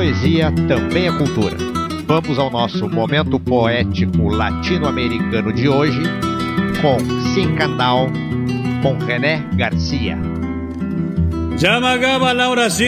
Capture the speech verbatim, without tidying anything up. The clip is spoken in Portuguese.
poesia também é cultura. Vamos ao nosso momento poético latino-americano de hoje com Sincandal, com René Garcia. Yamagaba Laura